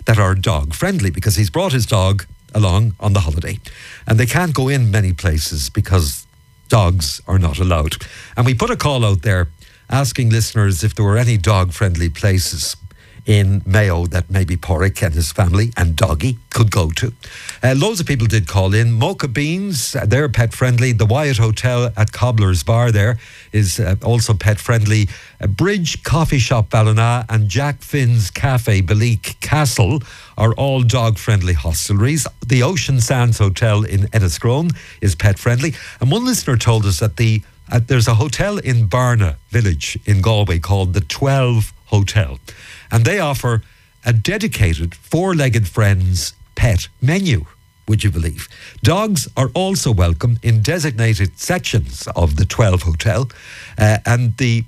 that are dog friendly, because he's brought his dog along on the holiday and they can't go in many places because dogs are not allowed. And we put a call out there asking listeners if there were any dog friendly places in Mayo that maybe Porrick and his family and Doggy could go to. Loads of people did call in. Mocha Beans, they're pet friendly. The Wyatt Hotel at Cobbler's Bar there is also pet friendly. Bridge Coffee Shop Ballina and Jack Finn's Cafe Belique Castle are all dog friendly hostelries. The Ocean Sands Hotel in Enniscrone is pet friendly. And one listener told us that there's a hotel in Barna village in Galway called the 12 Hotel. And they offer a dedicated four-legged friends pet menu, would you believe? Dogs are also welcome in designated sections of the 12 Hotel. And the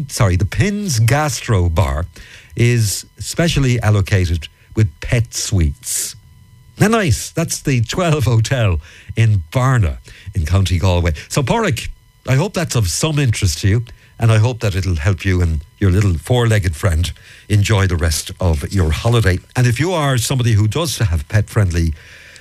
Pins Gastro Bar is specially allocated with pet suites. Now, nice. That's the 12 Hotel in Barna in County Galway. So, Porrick, I hope that's of some interest to you. And I hope that it'll help you and your little four-legged friend enjoy the rest of your holiday. And if you are somebody who does have pet-friendly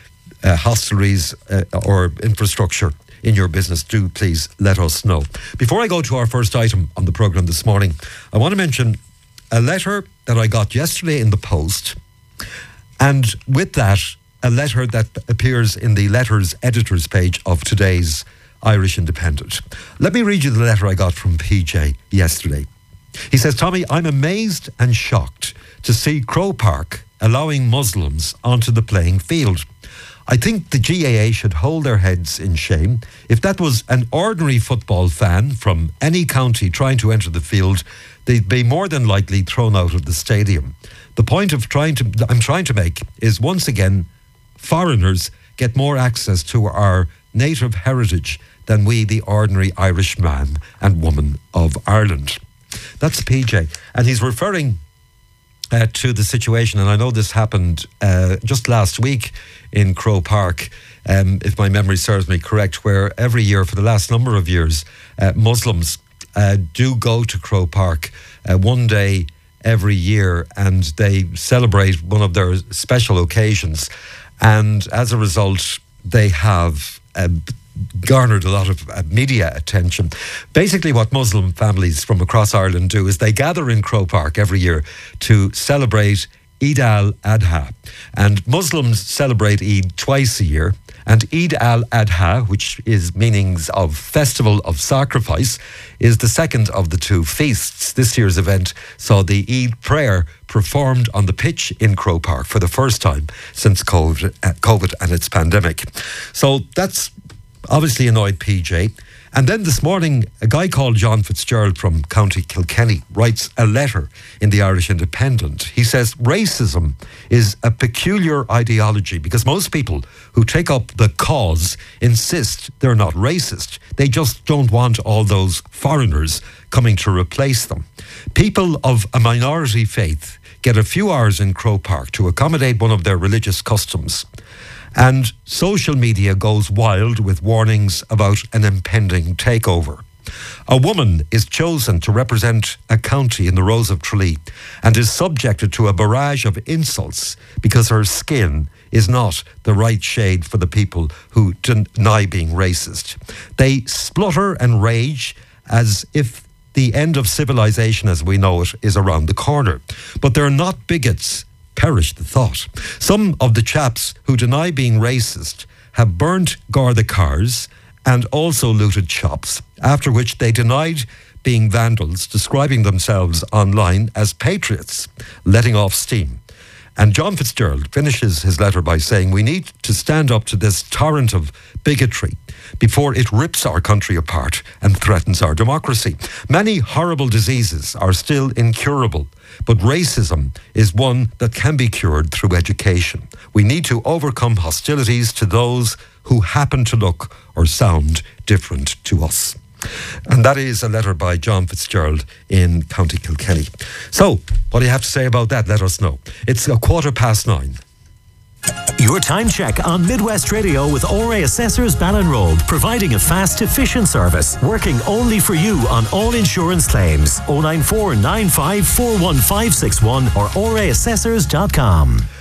hostelries or infrastructure in your business, do please let us know. Before I go to our first item on the programme this morning, I want to mention a letter that I got yesterday in the post. And with that, a letter that appears in the letters editors page of today's Irish Independent. Let me read you the letter I got from PJ yesterday. He says, Tommy, I'm amazed and shocked to see Croke Park allowing Muslims onto the playing field. I think the GAA should hold their heads in shame. If that was an ordinary football fan from any county trying to enter the field, they'd be more than likely thrown out of the stadium. The point I'm trying to make is, once again, foreigners get more access to our native heritage than we, the ordinary Irish man and woman of Ireland. That's PJ. And he's referring to the situation, and I know this happened just last week in Croke Park, if my memory serves me correct, where every year for the last number of years, Muslims do go to Croke Park one day every year, and they celebrate one of their special occasions. And as a result, they have garnered a lot of media attention. Basically, what Muslim families from across Ireland do is they gather in Croke Park every year to celebrate Eid al-Adha. And Muslims celebrate Eid twice a year. And Eid al-Adha, which is meanings of festival of sacrifice, is the second of the two feasts. This year's event saw the Eid prayer performed on the pitch in Croke Park for the first time since COVID and its pandemic. So that's obviously annoyed PJ. And then this morning, a guy called John Fitzgerald from County Kilkenny writes a letter in the Irish Independent. He says, racism is a peculiar ideology because most people who take up the cause insist they're not racist. They just don't want all those foreigners coming to replace them. People of a minority faith get a few hours in Croke Park to accommodate one of their religious customs. And social media goes wild with warnings about an impending takeover. A woman is chosen to represent a county in the Rose of Tralee and is subjected to a barrage of insults because her skin is not the right shade for the people who deny being racist. They splutter and rage as if the end of civilization as we know it is around the corner. But they're not bigots. Perish the thought. Some of the chaps who deny being racist have burnt Garda cars and also looted shops, after which they denied being vandals, describing themselves online as patriots, letting off steam. And John Fitzgerald finishes his letter by saying, we need to stand up to this torrent of bigotry before it rips our country apart and threatens our democracy. Many horrible diseases are still incurable, but racism is one that can be cured through education. We need to overcome hostilities to those who happen to look or sound different to us. And that is a letter by John Fitzgerald in County Kilkenny. So, what do you have to say about that? Let us know. It's 9:15. Your time check on Midwest Radio with ORA Assessors Ballinroad, providing a fast, efficient service, working only for you on all insurance claims. 094 95 41561 or oraassessors.com.